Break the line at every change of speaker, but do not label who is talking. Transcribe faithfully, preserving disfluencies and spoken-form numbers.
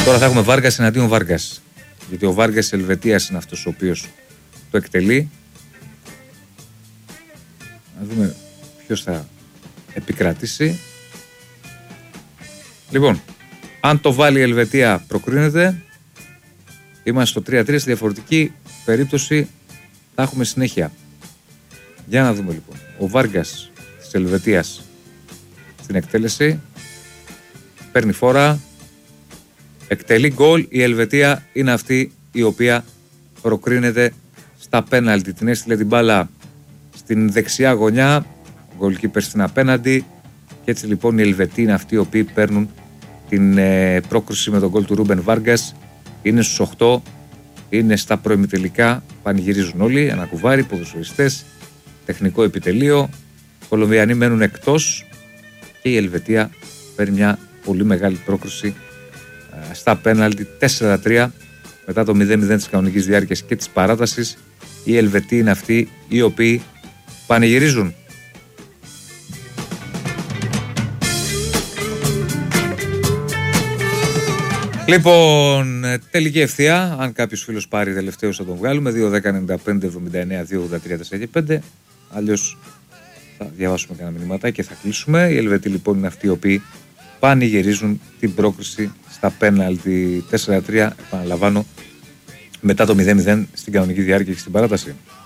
Τώρα θα έχουμε Βάργας εναντίον Βάργας. Γιατί ο Βάργας της Ελβετίας είναι αυτός ο οποίος το εκτελεί. Να δούμε ποιος θα επικρατήσει. Λοιπόν, αν το βάλει η Ελβετία προκρίνεται. Είμαστε στο τρία τρία, στη διαφορετική περίπτωση θα έχουμε συνέχεια. Για να δούμε λοιπόν. Ο Βάργας της Ελβετίας στην εκτέλεση παίρνει φόρα, εκτελεί γκολ. Η Ελβετία είναι αυτή η οποία προκρίνεται στα πέναλτι. Την έστειλε την μπάλα στην δεξιά γωνιά, ο γκολκίπερ στην απέναντι και έτσι λοιπόν οι Ελβετοί είναι αυτοί οι οποίοι παίρνουν την ε, πρόκριση με τον γκολ του Ρούμπεν Βάργας. Είναι στους οκτώ, είναι στα προημιτελικά, πανηγυρίζουν όλοι, ένα κουβάρι, ποδοσφαιριστές, τεχνικό επιτελείο. Οι Κολομβιανοί μένουν εκτός και η Ελβετία παίρνει μια πολύ μεγάλη πρόκριση ε, στα πέναλτι τέσσερα τρία μετά το μηδέν μηδέν της κανονικής διάρκειας και της παράτασης. Οι Ελβετοί είναι αυτοί οι οποίοι πανηγυρίζουν. Λοιπόν, τελική ευθεία. Αν κάποιος φίλος πάρει τελευταίος θα τον βγάλουμε. δύο δέκα ενενήντα πέντε εβδομήντα εννέα δύο ογδόντα τρία τέσσερα πέντε. Αλλιώς θα διαβάσουμε κανένα μηνύματα και θα κλείσουμε. Οι Ελβετοί λοιπόν είναι αυτοί οι οποίοι πανηγυρίζουν την πρόκριση στα πέναλτι τέσσερα τρία. Επαναλαμβάνω, μετά το μηδέν μηδέν στην κανονική διάρκεια και στην παράταση.